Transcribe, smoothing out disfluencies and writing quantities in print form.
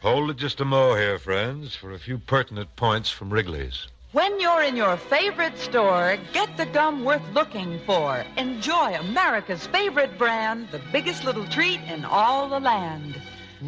Hold it just a mo here, friends, for a few pertinent points from Wrigley's. When you're in your favorite store, get the gum worth looking for. Enjoy America's favorite brand, the biggest little treat in all the land.